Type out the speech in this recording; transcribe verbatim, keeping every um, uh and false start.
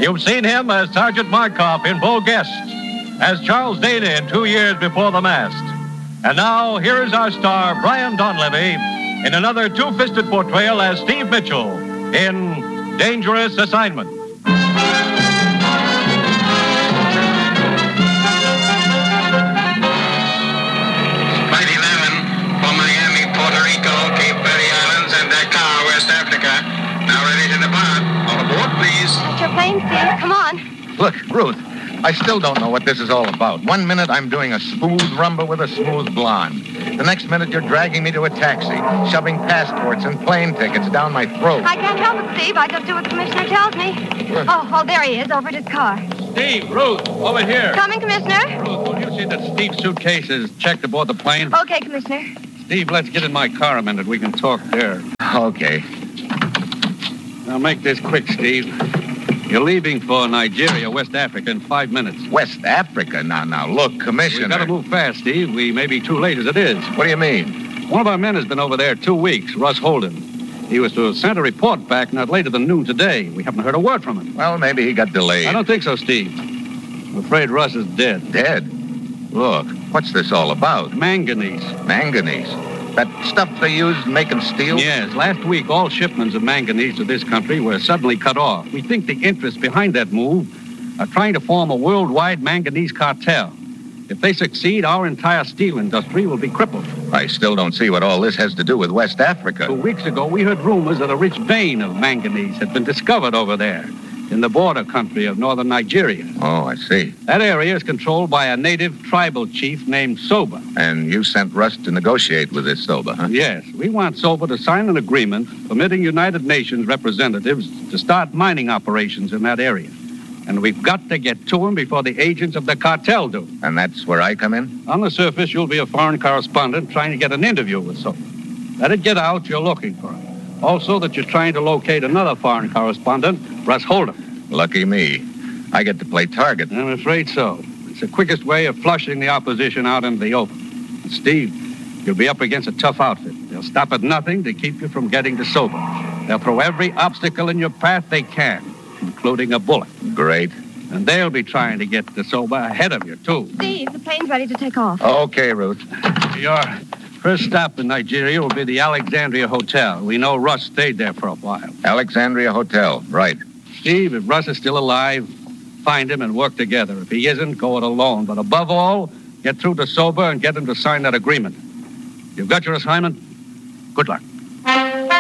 You've seen him as Sergeant Markoff in Bull Guest, as Charles Dana in Two Years Before the Mast. And now, here is our star, Brian Donlevy, in another two-fisted portrayal as Steve Mitchell in Dangerous Assignment. Flight eleven from Miami, Puerto Rico, Cape Verde Islands, and Dakar, West Africa. Now ready to depart. All aboard, please. That's your plane, Steve. Come on. Look, Ruth, I still don't know what this is all about. One minute I'm doing a smooth rumba with a smooth blonde. The next minute you're dragging me to a taxi, shoving passports and plane tickets down my throat. I can't help it, Steve. I just do what the commissioner tells me. Oh, oh, there he is, over at his car. Steve, Ruth, over here. Coming, Commissioner? Ruth, will you see that Steve's suitcase is checked aboard the plane? Okay, Commissioner. Steve, let's get in my car a minute. We can talk there. Okay. Now, make this quick, Steve. You're leaving for Nigeria, West Africa, in five minutes. West Africa? Now, now, look, Commissioner. We've got to move fast, Steve. We may be too late as it is. What do you mean? One of our men has been over there two weeks, Russ Holden. He was to send a report back not later than noon today. We haven't heard a word from him. Well, maybe he got delayed. I don't think so, Steve. I'm afraid Russ is dead. Dead? Look, what's this all about? Manganese. Manganese? That stuff they use making steel? Yes. Last week, all shipments of manganese to this country were suddenly cut off. We think the interests behind that move are trying to form a worldwide manganese cartel. If they succeed, our entire steel industry will be crippled. I still don't see what all this has to do with West Africa. Two weeks ago, we heard rumors that a rich vein of manganese had been discovered over there in the border country of northern Nigeria. Oh, I see. That area is controlled by a native tribal chief named Soba. And you sent Russ to negotiate with this Soba, huh? Yes. We want Soba to sign an agreement permitting United Nations representatives to start mining operations in that area. And we've got to get to him before the agents of the cartel do. And that's where I come in? On the surface, you'll be a foreign correspondent trying to get an interview with Soba. Let it get out you're looking for him. Also, that you're trying to locate another foreign correspondent, Russ Holden. Lucky me. I get to play target. I'm afraid so. It's the quickest way of flushing the opposition out into the open. Steve, you'll be up against a tough outfit. They'll stop at nothing to keep you from getting to Soba. They'll throw every obstacle in your path they can, including a bullet. Great. And they'll be trying to get to Soba ahead of you, too. Steve, the plane's ready to take off. Okay, Ruth. Your first stop in Nigeria will be the Alexandria Hotel. We know Russ stayed there for a while. Alexandria Hotel, right. Steve, if Russ is still alive, find him and work together. If he isn't, go it alone. But above all, get through to Soba and get him to sign that agreement. You've got your assignment. Good luck.